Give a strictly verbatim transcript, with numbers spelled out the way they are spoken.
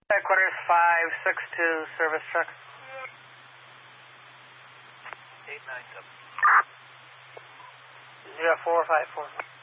Headquarters five six two, service truck. eight nine seven. Zero four five four.